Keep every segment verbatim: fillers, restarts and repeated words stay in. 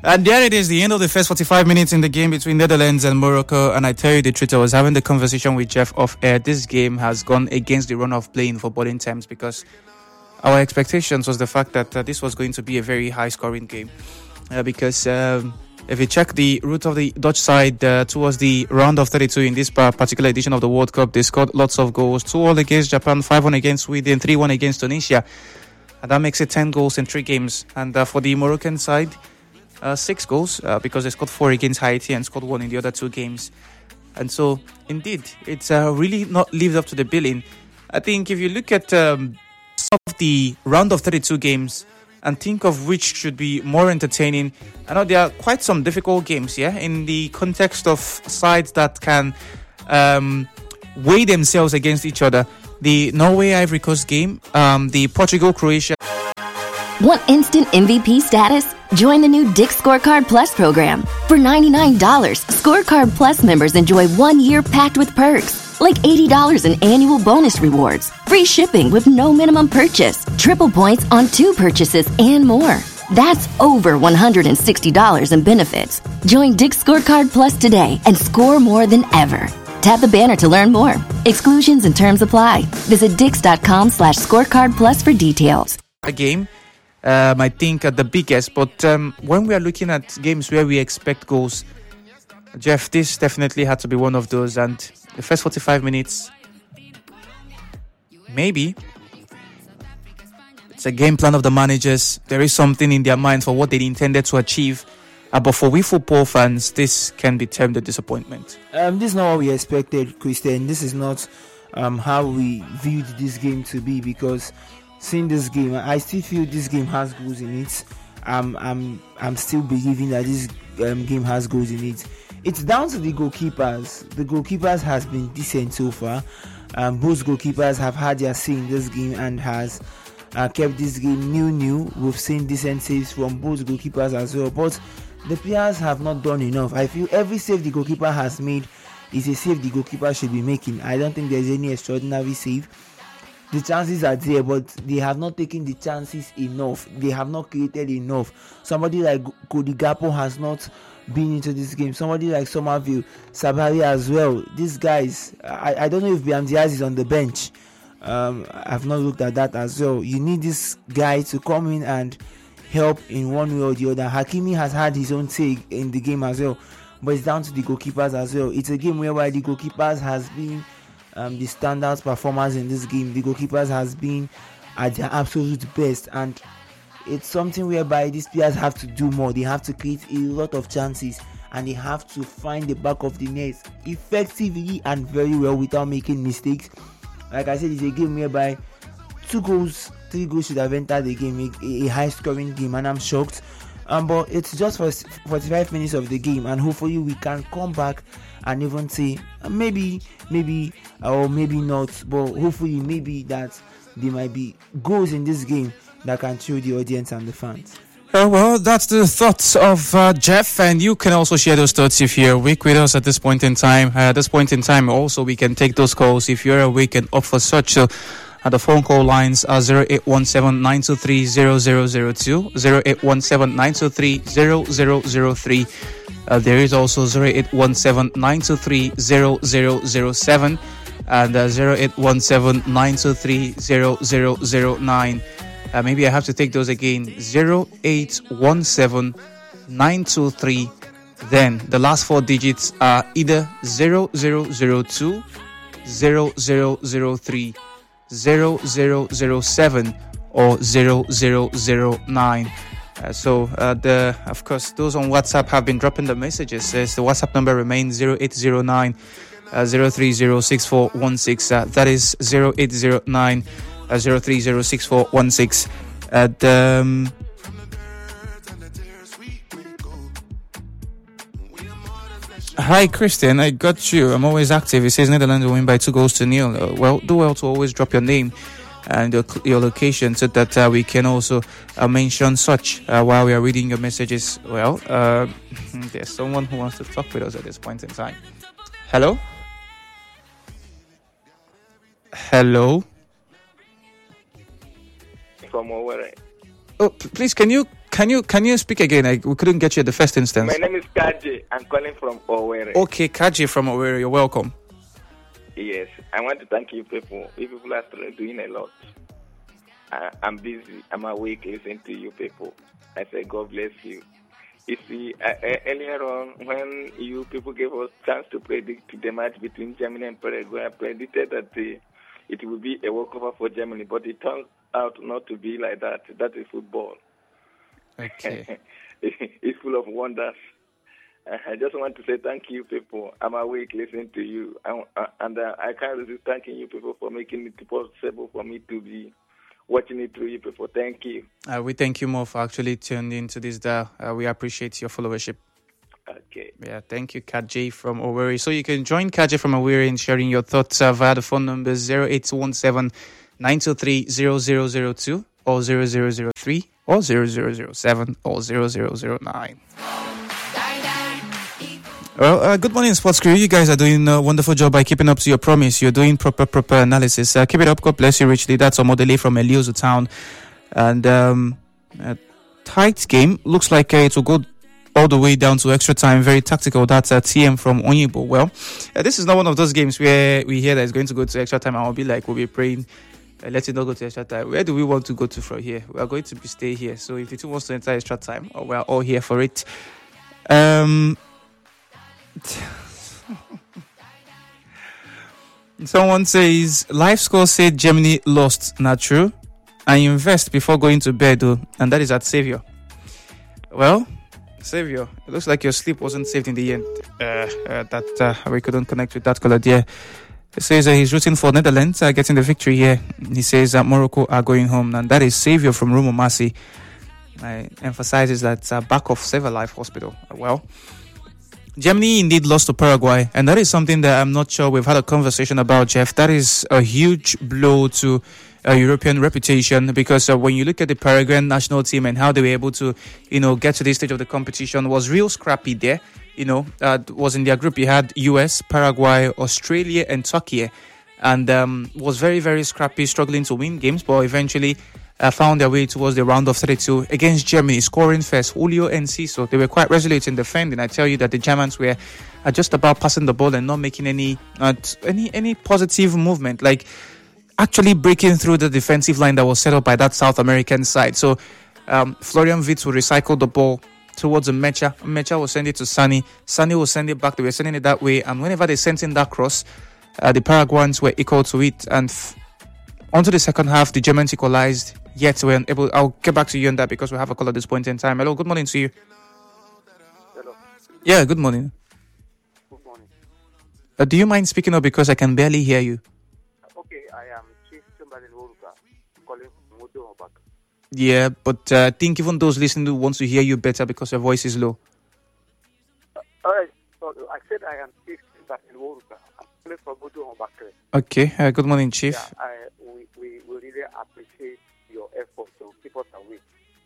And there it is, the end of the first forty-five minutes in the game between Netherlands and Morocco. And I tell you the truth, I was having the conversation with Jeff off air. This game has gone against the run of play in footballing terms, because our expectations was the fact that uh, this was going to be a very high-scoring game. Uh, because um, if you check the route of the Dutch side uh, towards the round of thirty-two in this particular edition of the World Cup, they scored lots of goals. two all against Japan, five one against Sweden, three one against Tunisia. And that makes it ten goals in three games. And uh, for the Moroccan side, Uh, six goals uh, because they scored four against Haiti and scored one in the other two games. And so, indeed, it's uh, really not lived up to the billing. I think if you look at um, some of the round of thirty-two games and think of which should be more entertaining, I know there are quite some difficult games, yeah, in the context of sides that can um, weigh themselves against each other. The Norway-Ivory Coast game, um, the Portugal-Croatia. Want instant M V P status? Join the new Dick's Scorecard Plus program. For ninety-nine dollars, Scorecard Plus members enjoy one year packed with perks, like eighty dollars in annual bonus rewards, free shipping with no minimum purchase, triple points on two purchases, and more. That's over one hundred sixty dollars in benefits. Join Dick's Scorecard Plus today and score more than ever. Tap the banner to learn more. Exclusions and terms apply. Visit dix.com slash scorecard plus for details. A game. Um, I think at the biggest, but um, when we are looking at games where we expect goals, Jeff, this definitely had to be one of those. And the first forty-five minutes, maybe it's a game plan of the managers. There is something in their mind for what they intended to achieve. Uh, but for we football fans, this can be termed a disappointment. Um, this is not what we expected, Christian. This is not um, how we viewed this game to be, because seeing this game, I still feel this game has goals in it. I'm, I'm, I'm still believing that this um, game has goals in it. It's down to the goalkeepers. The goalkeepers has been decent so far. Um, both goalkeepers have had their say in this game and has uh, kept this game nil-nil. We've seen decent saves from both goalkeepers as well, but the players have not done enough. I feel every save the goalkeeper has made is a save the goalkeeper should be making. I don't think there's any extraordinary save. The chances are there, but they have not taken the chances enough. They have not created enough. Somebody like Cody Gakpo has not been into this game. Somebody like Somerville, Sabari as well. These guys, I, I don't know if Biam Diaz is on the bench. Um, I've not looked at that as well. You need this guy to come in and help in one way or the other. Hakimi has had his own say in the game as well, but it's down to the goalkeepers as well. It's a game whereby the goalkeepers has been Um, the standout performers in this game. The goalkeepers has been at their absolute best, and it's something whereby these players have to do more. They have to create a lot of chances, and they have to find the back of the net effectively and very well without making mistakes. Like I said, it's a game whereby two goals, three goals should have entered the game, a, a high scoring game, and I'm shocked. Um, but it's just for forty-five minutes of the game, and hopefully we can come back and even say uh, maybe, maybe, or maybe not, but hopefully maybe that there might be goals in this game that can show the audience and the fans. Uh, well, that's the thoughts of uh, Jeff, and you can also share those thoughts if you're awake with us at this point in time. Uh, at this point in time, also, we can take those calls if you're awake and up for such. So, uh, the phone call lines are zero eight one seven, nine two three, zero zero zero two, zero eight one seven, nine two three, zero zero zero three. Uh, there is also zero eight one seven, nine two three, zero zero zero seven and uh, zero eight one seven, nine two three, zero zero zero nine. Uh, maybe I have to take those again. zero eight one seven, nine two three. Then the last four digits are either zero zero zero two, zero zero zero three, zero zero zero seven, or zero zero zero nine. Uh, so, uh, the of course, those on WhatsApp have been dropping the messages. Says the WhatsApp number remains zero eight zero nine, zero three zero six four one six. Uh, that is zero eight zero nine, zero three zero six four one six. And, um, hi, Christian. I got you. I'm always active. It says Netherlands will win by two goals to nil. Uh, well, do well to always drop your name and your, your location so that uh, we can also uh, mention such uh, while we are reading your messages. Well, uh, there's someone who wants to talk with us at this point in time. Hello? Hello? From Owerri. Oh, p- please, can you can you can you speak again? I, we couldn't get you at the first instance. My name is Kaji. I'm calling from Owerri. Okay, Kaji from Owerri. You're welcome. Yes, I want to thank you people. You people are doing a lot. I, I'm busy. I'm awake listening to you people. I say God bless you. You see, uh, uh, earlier on, when you people gave us chance to predict the match between Germany and Paraguay, I predicted that the, it would be a walkover for Germany, but it turns out not to be like that. That is football. Okay. It's full of wonders. Uh, I just want to say thank you, people. I'm awake listening to you, and, uh, and uh, I can't resist thanking you, people, for making it possible for me to be watching it through you, people. Thank you. Uh, we thank you more for actually tuning into this dial. Uh, we appreciate your followership. Okay. Yeah, thank you, Kaji from Owerri. So you can join Kaji from Owerri in sharing your thoughts uh, via the phone number zero eight one seven, nine two three, zero zero zero two or zero zero zero three or zero zero zero seven or zero zero zero nine. Well, uh, good morning, Sports Crew. You guys are doing a wonderful job by keeping up to your promise. You're doing proper, proper analysis. Uh, keep it up. God bless you richly. That's Omodele from Eliozo Town. And um, a tight game. Looks like uh, it will go all the way down to extra time. Very tactical. That's uh, T M from Onyibo. Well, uh, this is not one of those games where we hear that it's going to go to extra time and I'll be like, we'll be praying, uh, let it not go to extra time. Where do we want to go to from here? We are going to be stay here. So if the team wants to enter extra time, oh, we are all here for it. Um... Someone says live score said Germany lost. Not true. I invest before going to bed, though, and that is at Savior. Well, Savior, it looks like your sleep wasn't saved in the end. Uh, uh, that uh, we couldn't connect with that caller there. He says uh, he's rooting for Netherlands uh, getting the victory here. He says that Morocco are going home, and that is Savior from Rumo Masi. I emphasizes that uh, back of Save a Life Hospital. Well, Germany indeed lost to Paraguay, and that is something that I'm not sure we've had a conversation about, Jeff. That is a huge blow to uh, European reputation, because uh, when you look at the Paraguayan national team and how they were able to, you know, get to this stage of the competition, was real scrappy there. You know, uh, was in their group. You had U S, Paraguay, Australia, and Turkey, and um, was very, very scrappy, struggling to win games, but eventually Uh, found their way towards the round of thirty-two against Germany, scoring first, Julio and Ciso. They were quite resolute in defending. I tell you that the Germans were uh, just about passing the ball and not making any uh, any any positive movement, like actually breaking through the defensive line that was set up by that South American side. So um, Florian Wirtz will recycle the ball towards Mecha. Mecha will send it to Sani. Sani will send it back. They were sending it that way, and whenever they sent in that cross, uh, the Paraguayans were equal to it. And f- onto the second half, the Germans equalized. Yet we're able. I'll get back to you on that because we have a call at this point in time. Hello, good morning to you. Hello. Yeah, good morning. Good morning. Uh, do you mind speaking up because I can barely hear you? Okay, I am Chief Timberlake Woruka, calling from Modo Obak. Yeah, but uh, I think even those listening to want to hear you better because your voice is low. Uh, all right, so I said I am Chief Timberlake Woruka. I'm calling from Modo Obak. Okay, uh, good morning, Chief. Yeah, I, we, we, we really appreciate your effort to keep us awake.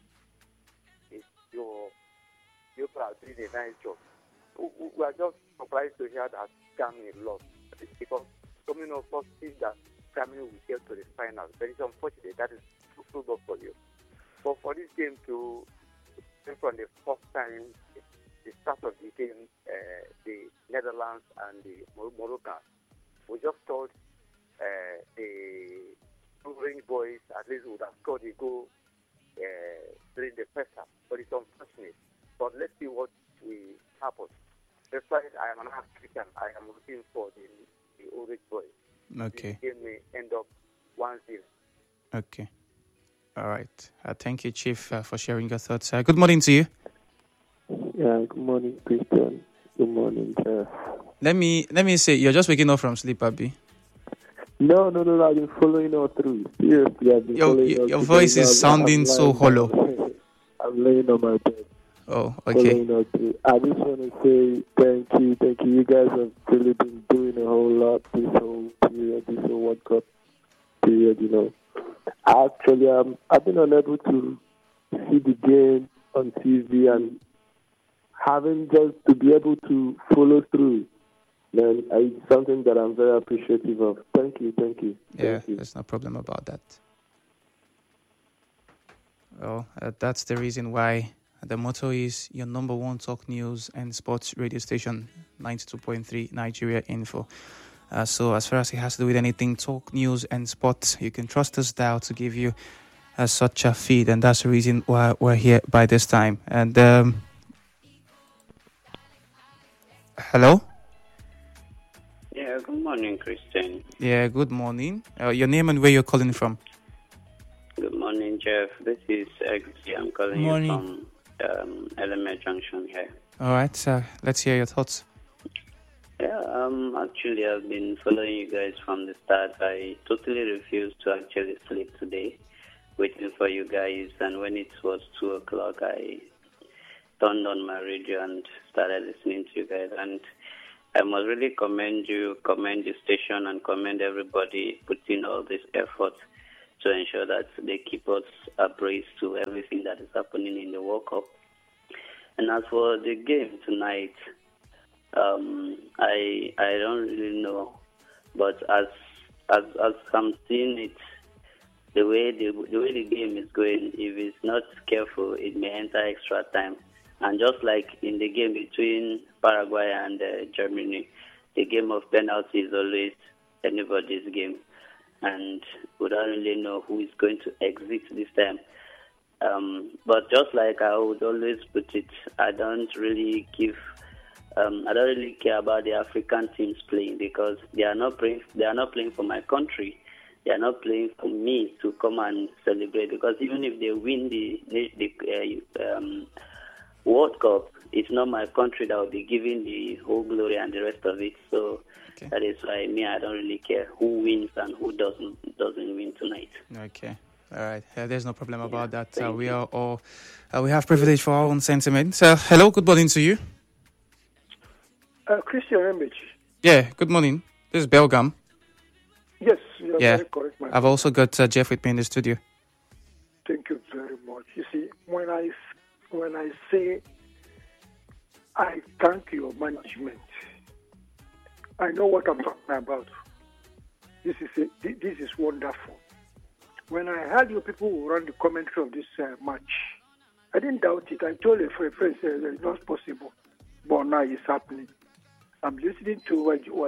It's your, you are doing a nice job. We, we are just surprised to hear that Germany lost. It's because so many of us think that Germany will get to the final. But it's unfortunate. That is too good for you. But for this game to, from the first time, the start of the game, uh, the Netherlands and the Moroccans, we just thought uh, the Range boys at least would have scored a goal uh, during the first half, but it's unfortunate. But let's see what will happen. Despite I am an African, I am looking for the, the Orange boys. Okay. The game may end up one zero. Okay. All right. Uh, thank you, Chief, uh, for sharing your thoughts. Uh, good morning to you. Yeah, good morning, Christian. Good morning, Jeff. Let me let me say, you're just waking up from sleep, Abby. No, no, no, no, I've been following all through. Seriously, I've been Your, following your, all your through. voice is I'm- sounding I'm so lying. hollow. I'm laying on my bed. Oh, okay. Following all through. I just want to say thank you, thank you. You guys have really been doing a whole lot this whole period, this whole World Cup period, you know. Actually, um, I've been unable to see the game on T V and having just to be able to follow through. Then it's something that I'm very appreciative of. Thank you, thank you. Yeah, Thank you. there's no problem about that. Well, uh, that's the reason why the motto is your number one talk news and sports radio station, ninety-two point three Nigeria Info. Uh, so as far as it has to do with anything talk news and sports, you can trust us now to give you uh, such a feed, and that's the reason why we're here by this time. And um, hello? Yeah, good morning, Christian. Yeah, good morning. Uh, your name and where you're calling from? Good morning, Jeff. This is X. I'm calling Morning. you from um, L M A Junction here. All right, uh, let's hear your thoughts. Yeah, um, actually, I've been following you guys from the start. I totally refused to actually sleep today, waiting for you guys. And when it was two o'clock, I turned on my radio and started listening to you guys. And I must really commend you, commend the station, and commend everybody putting all this effort to ensure that they keep us abreast to everything that is happening in the World Cup. And as for the game tonight, um, I I don't really know, but as as as I'm seeing it, the way the the way the game is going, if it's not careful, it may enter extra time. And just like in the game between Paraguay and uh, Germany, the game of penalty is always anybody's game. And we don't really know who is going to exit this time. Um, but just like I would always put it, I don't really give, um, I don't really care about the African teams playing, because they are not playing. They are not playing for my country. They are not playing for me to come and celebrate. Because even if they win the the uh, um, World Cup, it's not my country that will be giving the whole glory and the rest of it. So. Okay. That is why me, I don't really care who wins and who doesn't doesn't win tonight. Okay, all right. Uh, there's no problem about yeah, that. Uh, we are all uh, we have privilege for our own sentiments. Uh, hello, good morning to you. Uh, Christian Rembich. Yeah, good morning. This is Belgam. Yes, you're yeah. very correct, man. I've also got uh, Jeff with me in the studio. Thank you very much. You see, when I when I say I thank your management, I know what I'm talking about. This is a, this is wonderful. When I heard you people who run the commentary of this uh, match, I didn't doubt it. I told a friend, friend said it's not possible, but now it's happening. I'm listening to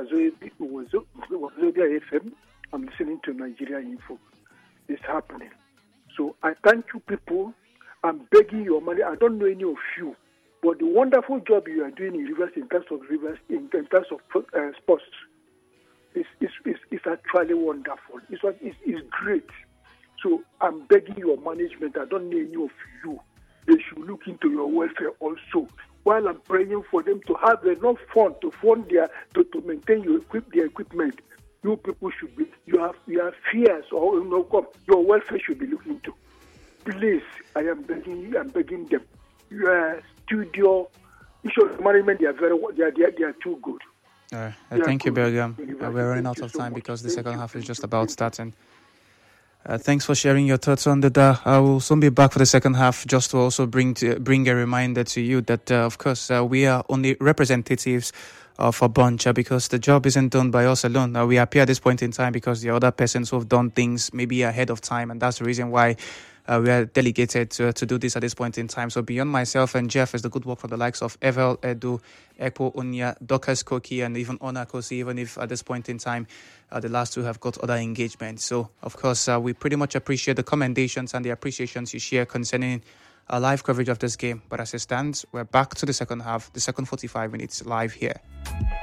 Wazobia F M. I'm listening to Nigeria Info. It's happening. So I thank you people. I'm begging your money. I don't know any of you. But the wonderful job you are doing in Rivers, in terms of Rivers, in, in terms of uh, sports, is is is is actually wonderful. It's, it's it's great. So I'm begging your management. I don't need any of you. They should look into your welfare also. While I'm praying for them to have enough fund to fund their to, to maintain your equip their equipment, you people should be you have you have fears or you know come your welfare should be looked into. Please, I am begging I'm begging them. Your studio, issue management, they are very, they are, they are, they are too good. All right. Uh, thank you, Belgium. Uh, we're running out of time because the second half is just about starting. Uh, thanks for sharing your thoughts on that. Uh, I will soon be back for the second half, just to also bring to, bring a reminder to you that, uh, of course, uh, we are only representatives of a bunch uh, because the job isn't done by us alone. Uh, we appear at this point in time because the other persons who have done things maybe ahead of time, and that's the reason why Uh, we are delegated to, to do this at this point in time. So beyond myself and Jeff is the good work from the likes of Evel, Edu, Ekpo, Unya, Dokas, Koki, and even Ona Kosi, even if at this point in time, uh, the last two have got other engagements. So, of course, uh, we pretty much appreciate the commendations and the appreciations you share concerning our live coverage of this game. But as it stands, we're back to the second half, the second forty-five minutes live here.